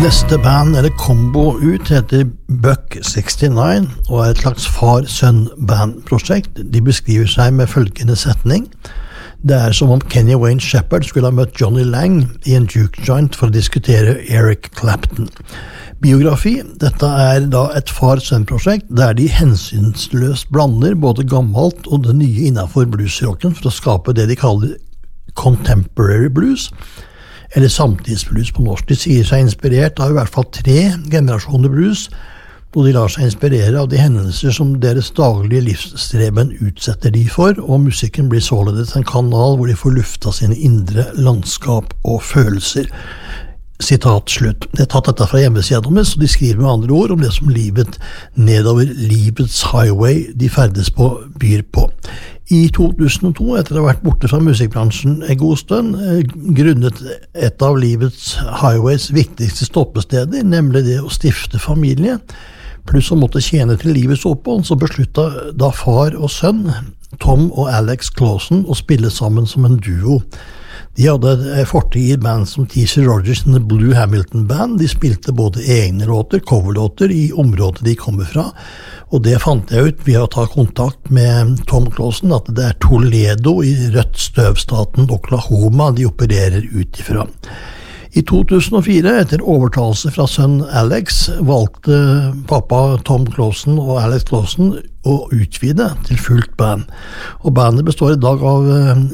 Neste band, eller kombo ut, heter Buck 69 og er et slags far-sønn-band-prosjekt. De beskriver seg med følgende setning: Det er som om Kenny Wayne Shepherd skulle ha møtt Johnny Lang i en juke joint for å diskutere Eric Clapton. Biografi: Dette er da et far-sønn-prosjekt der de hensynsløst blander både gammelt og det nye innenfor bluesrocken for å skape det de kaller contemporary blues, eller samtidsblues på norsk. De sier seg inspirert av i hvert fall 3 generasjoner blues, og de lar seg inspirere av de hendelser som deres daglige livsstreben utsetter de for, og musikken blir således en kanal hvor de får lufta sine indre landskap og følelser. Sitat slutt. Det er tatt dette fra hjemmesiden deres, og de skriver med andre ord om det som livet nedover livets highway de ferdes på byr på. I 2002, etter å ha vært borte fra musikkbransjen en god stund, grunnet et av livets highways viktigste stoppesteder, nemlig det å stifte familie, pluss å måtte tjene til livets opphold, så besluttet da far og sønn, Tom og Alex Clausen, å spille sammen som en duo. De hadde fortid i band som T.C. Rogers and the Blue Hamilton Band. De spilte både egne låter, coverlåter i området de kommer fra, og det fant jeg ut ved å ta kontakt med Tom Clausen, at det er Toledo i rødt støvstaten Oklahoma de opererer ut ifra. I 2004, etter overtalelse fra sønn Alex, valgte pappa Tom Clausen og Alex Clausen å utvide til fullt band. Og bandet består i dag av,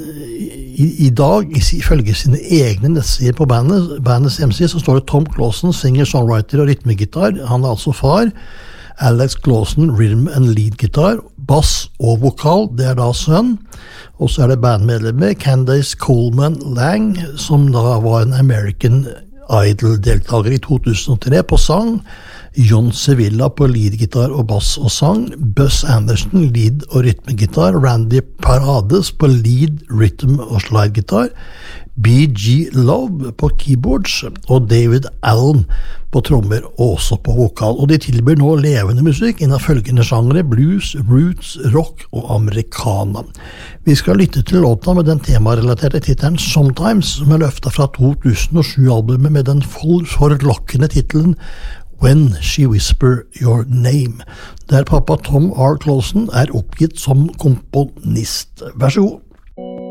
ifølge sine egne nettsider på bandets hjemmeside, så står det Tom Clausen, singer, songwriter og rytmegitar. Han er altså far. Alex Clausen, rhythm and lead gitar, bass og vokal, det er da sønn. Og så er det bandmedlemmer Candace Coleman Lang, som da var en American Idol-deltaker i 2003 på sang, John Sevilla på lead-gitar og bass og sang, Buzz Anderson, lead og rytmegitar, Randy Parades på lead, rhythm og slide-gitar, B.G. Love på keyboards og David Allen på trommer og også på vokal. Og de tilbyr nå levende musikk innen følgende genre: blues, roots, rock og americana. Vi skal lytte til låta med den temarelaterte titelen Sometimes, som er løftet fra 2007-albumet med den forlokkende titelen When She Whisper Your Name, der pappa Tom R. Clausen er oppgitt som komponist. Vær så god.